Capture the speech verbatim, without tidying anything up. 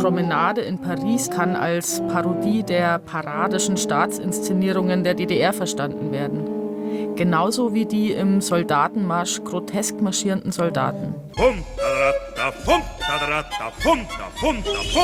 Promenade in Paris kann als Parodie der paradischen Staatsinszenierungen der D D R verstanden werden. Genauso wie die im Soldatenmarsch grotesk marschierenden Soldaten. Fum, da, da, fum, da, da, da, fum, da, fum, da, fum.